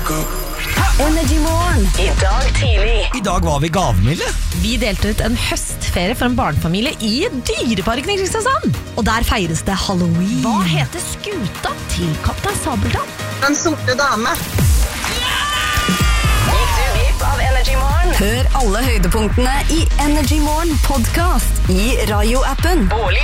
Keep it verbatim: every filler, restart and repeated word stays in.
Energy Morgen. I dag tidlig. I dag var vi gavmilde. Vi delte ut en høstferie for en barnefamilie i Dyreparken i Kristiansand. Og der feires det Halloween. Hva heter skuta til Kaptein Sabeltann? Den sorte dame. Gikk du glipp av Energy Morgen? Hør alle høydepunktene i Energy Morgen podcast i Radio-appen.